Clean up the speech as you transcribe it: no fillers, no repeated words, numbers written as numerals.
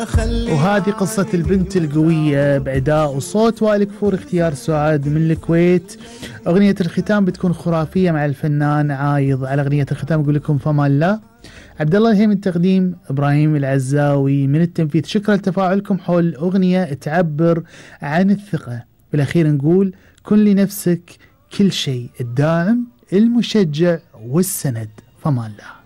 وهذه قصة البنت القوية بأداء وصوت وائل كفور، اختيار سعاد من الكويت. أغنية الختام بتكون خرافية مع الفنان عايض. على أغنية الختام أقول لكم فما الله. عبد الله الهيم من التقديم، إبراهيم العزاوي من التنفيذ. شكرا لتفاعلكم حول أغنية تعبر عن الثقة. بالأخير نقول كن لنفسك كل شيء، الداعم، المشجع والسند. فما الله.